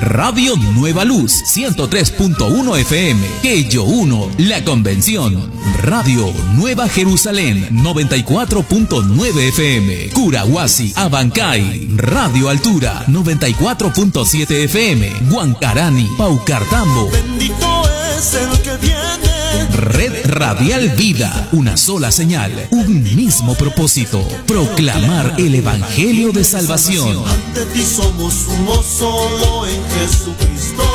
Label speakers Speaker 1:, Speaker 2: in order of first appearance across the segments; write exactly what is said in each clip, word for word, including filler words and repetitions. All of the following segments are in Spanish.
Speaker 1: Radio Nueva Luz, ciento tres punto uno F M. Queyo uno, La Convención. Radio Nueva Jerusalén, noventa y cuatro punto nueve F M. Curahuasi, Abancay. Radio Altura, noventa y cuatro punto siete F M. Huancarani, Paucartambo.
Speaker 2: Bendito es el que viene.
Speaker 1: Red Radial Vida, una sola señal, un mismo propósito, proclamar el Evangelio de salvación.
Speaker 2: Ante ti somos uno solo en Jesucristo.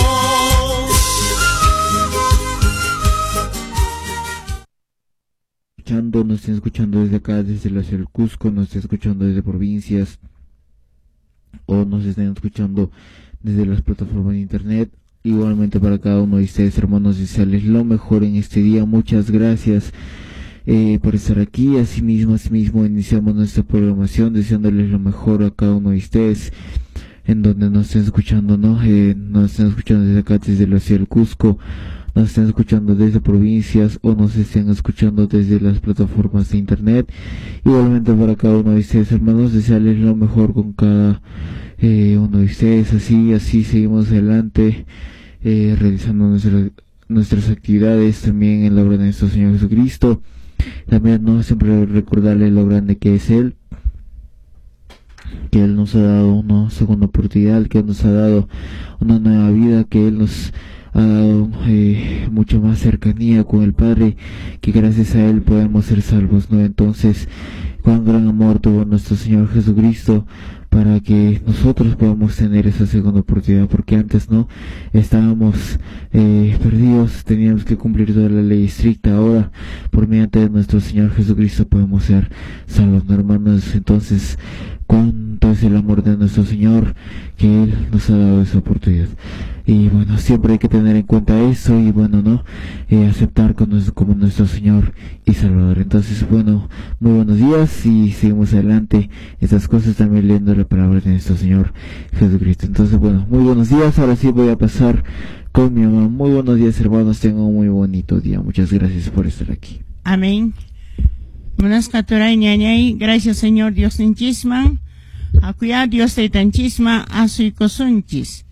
Speaker 3: Escuchando, nos están escuchando desde acá, desde la ciudad del Cusco, nos están escuchando desde provincias, o nos están escuchando desde las plataformas de internet. Igualmente para cada uno de ustedes, hermanos, desearles lo mejor en este día. Muchas gracias eh, por estar aquí. Asimismo, asimismo iniciamos nuestra programación deseándoles lo mejor a cada uno de ustedes en donde nos estén escuchando, ¿no? Eh, nos estén escuchando desde acá, desde la ciudad del Cusco, nos estén escuchando desde provincias o nos estén escuchando desde las plataformas de internet. Igualmente para cada uno de ustedes, hermanos, desearles lo mejor con cada eh, uno de ustedes. Así, así seguimos adelante, eh, realizando nuestra, nuestras actividades también en la obra de nuestro Señor Jesucristo. También, no siempre recordarle lo grande que es Él, que Él nos ha dado una segunda oportunidad, que Él nos ha dado una nueva vida, que Él nos ha dado eh, mucha más cercanía con el Padre, que gracias a Él podemos ser salvos, ¿no? Entonces, cuán gran amor tuvo nuestro Señor Jesucristo para que nosotros podamos tener esa segunda oportunidad, porque antes no estábamos eh, perdidos, teníamos que cumplir toda la ley estricta. Ahora, por mediante de nuestro Señor Jesucristo, podemos ser salvos, ¿no, hermanos? Entonces, cuánto es el amor de nuestro Señor, que Él nos ha dado esa oportunidad. Y bueno, siempre hay que tener en cuenta eso y bueno, ¿no? Eh, aceptar con nuestro, como nuestro Señor y Salvador. Entonces, bueno, muy buenos días y seguimos adelante. Estas cosas también leyendo la palabra de nuestro Señor Jesucristo. Entonces, bueno, muy buenos días. Ahora sí voy a pasar con mi mamá. Muy buenos días, hermanos. Tengan un muy bonito día. Muchas gracias por estar aquí.
Speaker 4: Amén. Buenas caturay ñañay. Gracias, Señor Dios ninchisman. Acuya Dios te tanchisma asui kosunchis.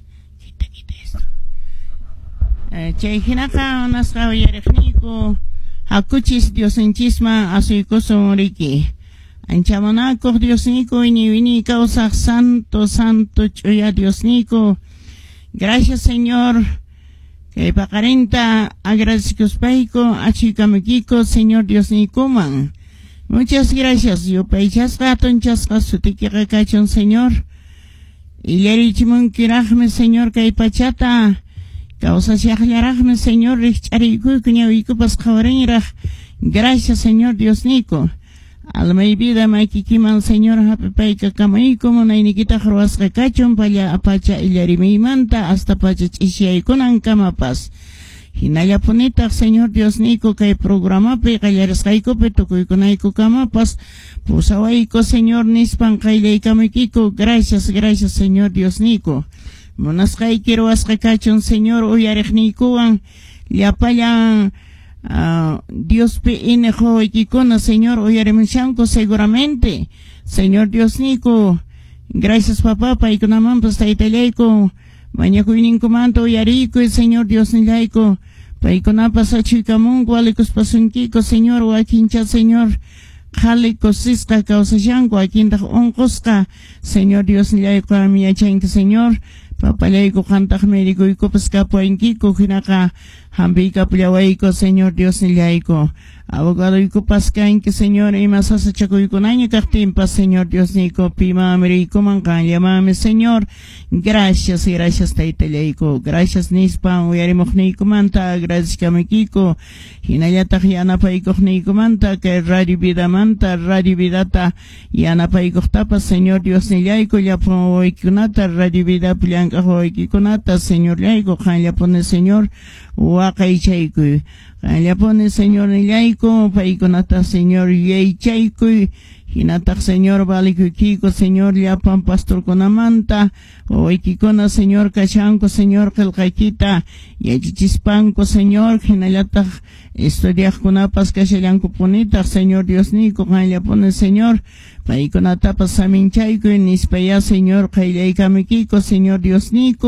Speaker 4: Chay hinaka nasqa yarikniku hakuchis Diosinchisma asuykusunriki. Anchamonakuq Diosniku wini wini kawsaq santo santo chuya Diosniku. Gracias, Señor, que paqarinta agradezcuspayku achuykamikiko Señor Diosnikuman. Muchas gracias. Yupaychasqa atunchasqa sutikiqa kachun, Señor. Illarichimunkiraqmi, Señor, kay pachata kawsachaqllaraqmi, Señor, rich'ariykuykun ñawiykupas qhawarinraq. Gracias, Señor Diosniku. Alma y vida maykikiman, Señor, hapipayka kamayku munaynikita ruwasqa kachun palla apacha illarimaymanta hasta pacha ch'ishyaykunan kamapas. Hinallapunitaq, Señor Diosniku, kay programapi qallarisqaykupi tukuykunayku kamapas pusawayku, Señor, nispan qayllaykamuykiku. Gracias, gracias, Señor Diosniku. Munasqayki ruwasqa kachun, Señor, uyariqniykuwan llapallan uh, Diospi inejowaykikuna, Señor, uyarimushanku seguramente. Señor Diosniku, gracias, papá, paykunamanpas taytallayku mañakuyninkumanta uyariykuy, Señor Diosnillayku. Paykunapas achuykamunku alikuspasunkiku, Señor, wakincha, Señor, qhali kusisqa kawsashanku, wakintaq unqusqa, Señor Diosnillayku amiyachanki, Señor. Papallayku qantaq mirikuykupas kapuankiku, hinaqa hampiykapullawayku, Señor Diosnillayku. Abogadoykupas kanki, Señor, ima sasachakuykunaña kaqtinpas, Señor Diosniku, pima miriykuman kanllamami, Señor. Gracias, gracias, taytallayku. Gracias, nispan uyarimuqniykumanta agradezcamikiku. Hinallataq yanapaykuqniykumanta kay Radio Vidamanta, Radio Vidata yanapaykuqtapas, Señor Diosnillayku, llapunwaykunata Radio Vida pullanqaqwaykikunata, Señor Llayku, qanllapuni, Señor, waqaychaykuy. Qanllapuni, Señor Nillayku, paykunata, Señor, yaychaykuy. Hinataq, Señor, valikuykiku, Señor, llapan pastorkunamanta wawaykikuna, Señor, kachanku, Señor, qillqaykita yachachispanku, Señor, hinallataq estudiaqkunapas kashallankupunitaq, Señor Diosniku, qanllapuni, Señor, paykunatapas saminchaykuy nispaya, Señor, qayllaykamikiko, Señor Diosniku.